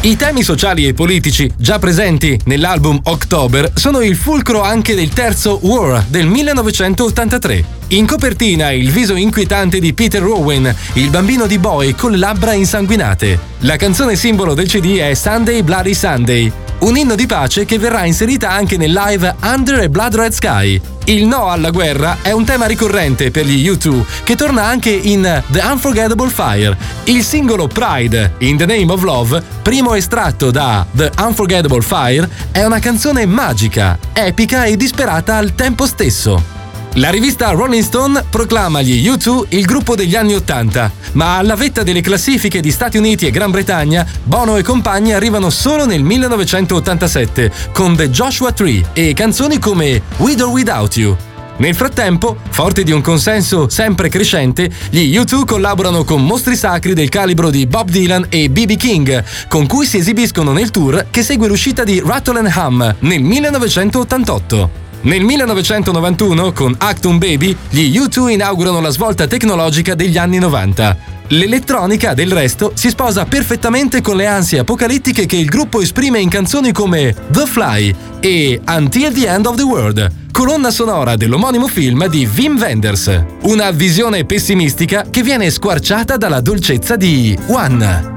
I temi sociali e politici, già presenti nell'album October, sono il fulcro anche del terzo War del 1983. In copertina il viso inquietante di Peter Rowan, il bambino di Boy con le labbra insanguinate. La canzone simbolo del CD è Sunday Bloody Sunday, un inno di pace che verrà inserita anche nel live Under a Blood Red Sky. Il no alla guerra è un tema ricorrente per gli U2, che torna anche in The Unforgettable Fire. Il singolo Pride, In the Name of Love, primo estratto da The Unforgettable Fire, è una canzone magica, epica e disperata al tempo stesso. La rivista Rolling Stone proclama gli U2 il gruppo degli anni '80, ma alla vetta delle classifiche di Stati Uniti e Gran Bretagna, Bono e compagni arrivano solo nel 1987 con The Joshua Tree e canzoni come With or Without You. Nel frattempo, forti di un consenso sempre crescente, gli U2 collaborano con mostri sacri del calibro di Bob Dylan e B.B. King, con cui si esibiscono nel tour che segue l'uscita di Rattle and Hum nel 1988. Nel 1991, con Achtung Baby, gli U2 inaugurano la svolta tecnologica degli anni 90. L'elettronica, del resto, si sposa perfettamente con le ansie apocalittiche che il gruppo esprime in canzoni come The Fly e Until the End of the World, colonna sonora dell'omonimo film di Wim Wenders. Una visione pessimistica che viene squarciata dalla dolcezza di One.